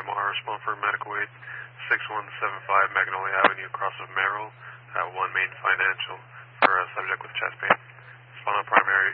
MR, respond for medical aid, 6175 Magnolia Avenue, across of Merrill, at 1 Main Financial, for a subject with chest pain. Respond on primary